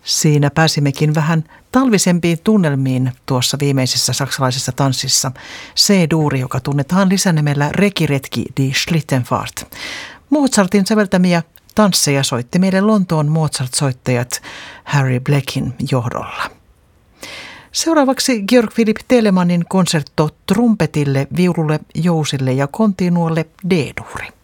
Siinä pääsimmekin vähän talvisempiin tunnelmiin tuossa viimeisessä saksalaisessa tanssissa. C-duuri, joka tunnetaan lisänimellä Rekiretki die Schlittenfahrt. Mozartin säveltämiä tansseja soitti meille Lontoon Mozart-soittajat Harry Blackin johdolla. Seuraavaksi Georg Philipp Telemanin konsertto trumpetille, viululle, jousille ja kontinuolle D-duuri.